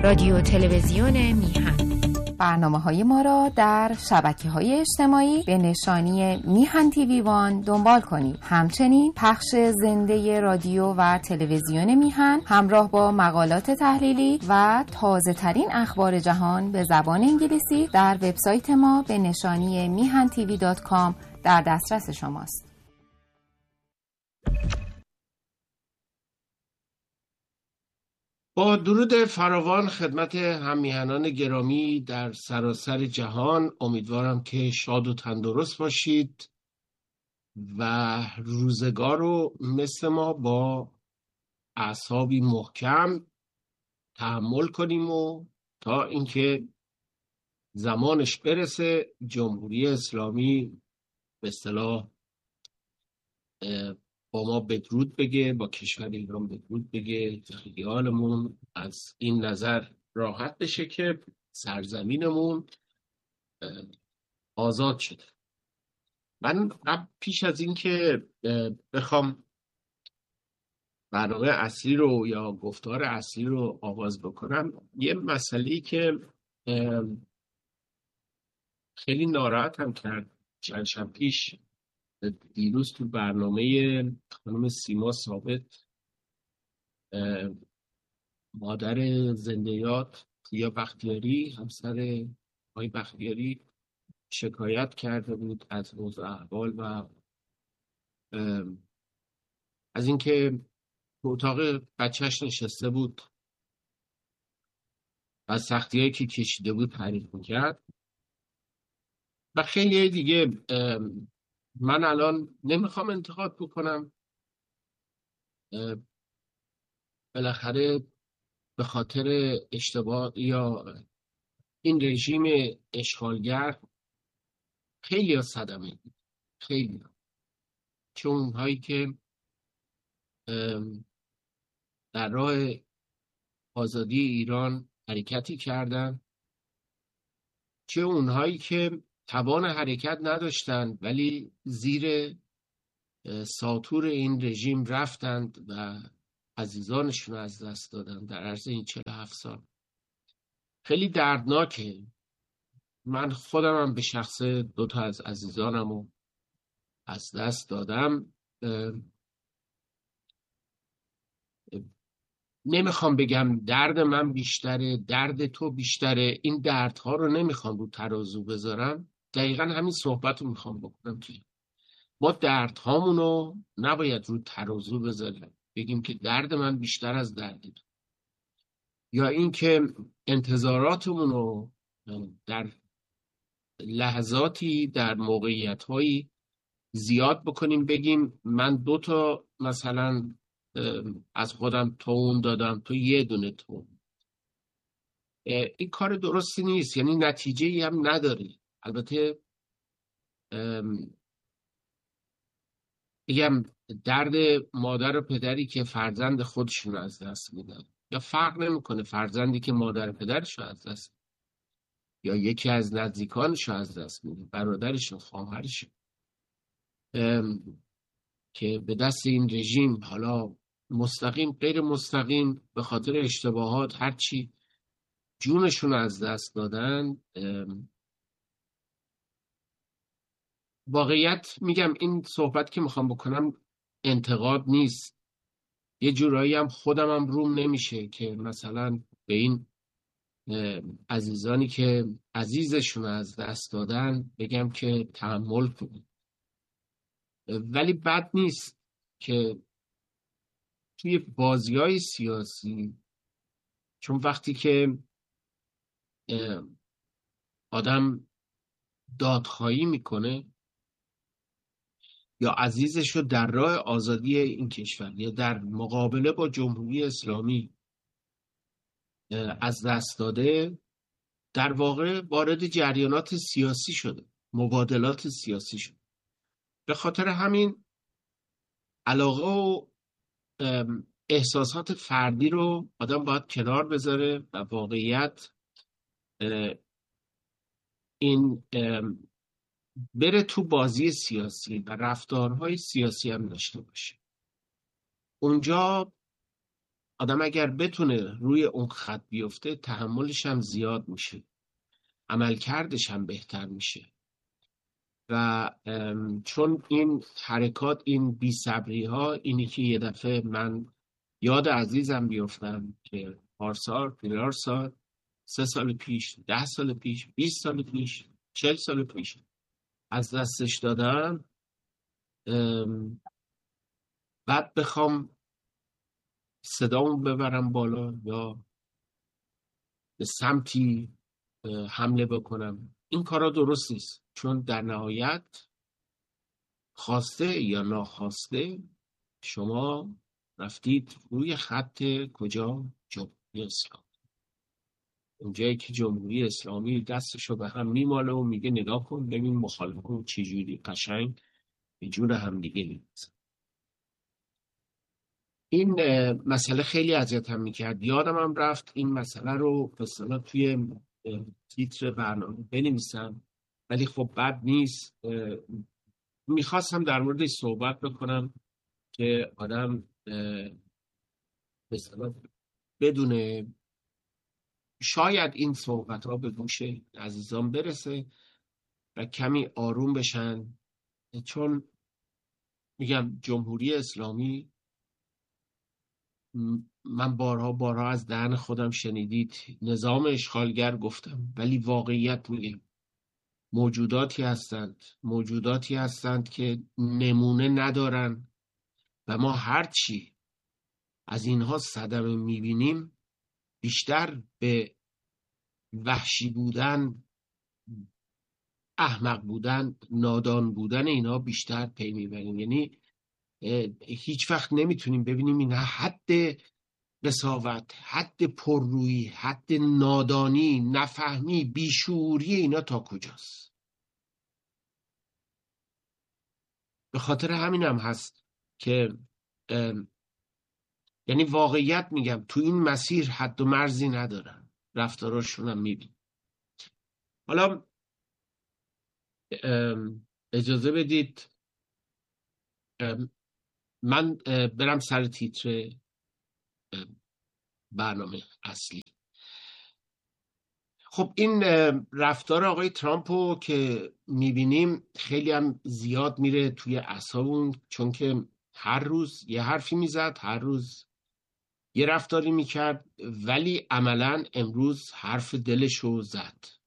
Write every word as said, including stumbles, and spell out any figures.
رادیو تلویزیون میهن. برنامه‌های ما را در شبکه‌های اجتماعی به نشانی میهن تیوی وان دنبال کنید. همچنین پخش زنده رادیو و تلویزیون میهن همراه با مقالات تحلیلی و تازه‌ترین اخبار جهان به زبان انگلیسی در وبسایت ما به نشانی میهن تیوی دات کام در دسترس شماست. با درود فراوان خدمت هممیهنان گرامی در سراسر جهان، امیدوارم که شاد و تندرست باشید و روزگار رو مثل ما با اعصابی محکم تحمل کنیم و تا اینکه زمانش برسه جمهوری اسلامی به اصطلاح با ما بدرود بگه، با کشور ایران بدرود بگه، خیالمون از این نظر راحت بشه که سرزمینمون آزاد شده. من پیش از این که بخوام برنامه اصلی رو یا گفتار اصلی رو آغاز بکنم، یه مسئله‌ای که خیلی ناراحت هم کرد چند شب پیش، دیروز تو برنامه خانم سیما ثابت، مادر زنده‌یاد یا بختیاری، همسر آقای بختیاری، شکایت کرده بود از اوضاع احوال و از اینکه تو اتاق بچهش نشسته بود و از سختی‌هایی که کشیده بود تعریف می‌کرد و خیلی دیگه. من الان نمیخوام انتقاد بکنم، بالاخره به خاطر اشتباه یا این رژیم اشغالگر خیلی ها صدمه دید، خیلی ها، چه اونهایی که در راه آزادی ایران حرکتی کردن، چه اونهایی که توان حرکت نداشتند ولی زیر ساطور این رژیم رفتند و عزیزانشون از دست دادن در عرض این چهل و هفت سال. خیلی دردناکه. من خودم هم به شخص دوتا از عزیزانم رو از دست دادم. نمیخوام بگم درد من بیشتره، درد تو بیشتره، این دردها رو نمیخوام رو ترازو بذارم. دقیقا همین صحبت رو میخوام بکنم که ما دردهامون رو نباید رو ترازو بذاریم، بگیم که درد من بیشتر از درد تو، یا این که انتظاراتمون رو در لحظاتی در موقعیت‌هایی زیاد بکنیم، بگیم من دو تا مثلا از خودم توم دادم تو یه دونه توم. این کار درستی نیست، یعنی نتیجه‌ای هم نداره. البته بگم درد مادر و پدری که فرزند خودشون از دست میدن، یا فرق نمیکنه فرزندی که مادر و پدرش رو از دست میده یا یکی از نزدیکانش رو از دست میده، برادرش و خواهرش، که به دست این رژیم، حالا مستقیم غیر مستقیم به خاطر اشتباهات هرچی جونشون از دست دادن. واقعیت میگم این صحبت که میخوام بکنم انتقاد نیست، یه جورایی هم خودم هم روم نمیشه که مثلا به این عزیزانی که عزیزشون از دست دادن بگم که تحمل کنید. ولی بد نیست که توی بازی‌های سیاسی، چون وقتی که آدم دادخواهی میکنه یا عزیزشو در راه آزادی این کشور یا در مقابله با جمهوری اسلامی از دست داده، در واقع وارد جریانات سیاسی شده، مبادلات سیاسی شده. به خاطر همین علاقه و احساسات فردی رو آدم باید کنار بذاره و واقعیت این بره تو بازی سیاسی و رفتارهای سیاسی هم داشته باشه. اونجا آدم اگر بتونه روی اون خط بیفته تحملش هم زیاد میشه، عملکردش هم بهتر میشه. و چون این حرکات، این بی صبری ها، اینی که یه دفعه من یاد عزیزم بیفتم که پارسال، پارسال، سه سال پیش، ده سال پیش، بیست سال پیش، چل سال پیش از دستش دادم. بعد بخوام صدامو ببرم بالا یا به سمتی حمله بکنم، این کارا درست نیست. چون در نهایت خواسته یا ناخواسته شما رفتید روی خط کجا؟ جمهوری اسلامی. اونجایی که جمهوری اسلامی دستشو به هم میماله و میگه نگاه کن ببین مخالفون چجوری قشنگ به جون هم دیگه می‌ریزن. این مسئله خیلی اذیتم میکرد. یادم هم رفت این مسئله رو به اصطلاح توی تیتر برنامه بنویسم، ولی خب بد نیست. میخواستم در موردش صحبت بکنم که آدم به اصطلاح بدونه، شاید این صحبت ها به گوش عزیزان برسه و کمی آروم بشن. چون میگم جمهوری اسلامی، من بارها بارها از دهن خودم شنیدید نظام اشغالگر گفتم، ولی واقعیت میگم موجوداتی هستند موجوداتی هستند که نمونه ندارن و ما هرچی از اینها صدمه میبینیم بیشتر به وحشی بودن، احمق بودن، نادان بودن اینها بیشتر پی میبریم. یعنی هیچ وقت نمیتونیم ببینیم اینها حد قساوت، حد پررویی، حد نادانی، نفهمی، بیشعوری اینا تا کجاست. به خاطر همین هم هست که یعنی واقعیت میگم تو این مسیر حد و مرزی ندارن، رفتاراشون هم میبین. حالا اجازه بدید من برم سر تیتر برنامه اصلی. خب این رفتار آقای ترامپو که میبینیم خیلی هم زیاد میره توی اعصابمون، چون که هر روز یه حرفی میزد، هر روز یه رفتاری میکرد، ولی عملاً امروز حرف دلشو زد.